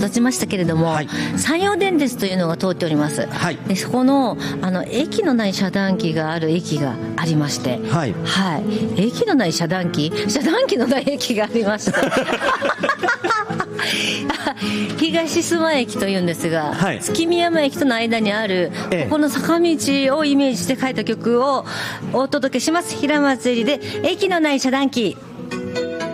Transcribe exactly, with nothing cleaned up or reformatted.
経ちましたけれども、はい、山陽電鉄というのが通っております、はい、でそこの、あの駅のない遮断機がある駅がありまして、はいはい、駅のない遮断機遮断機のない駅がありまして東須磨駅というんですが、はい、月見山駅との間にある、ええ、ここの坂道をイメージして書いた曲をお届けします。平松絵里で駅のない遮断機。